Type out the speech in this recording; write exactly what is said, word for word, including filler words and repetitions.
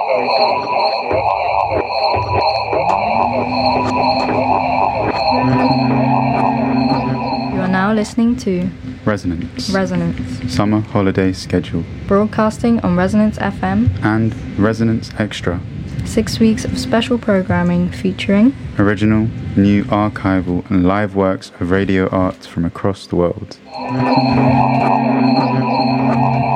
You are now listening to Resonance. Resonance, Summer Holiday Schedule. broadcasting on Resonance F M And Resonance Extra. Six weeks of special programming featuring Original, new, archival and live works of radio art from across the world.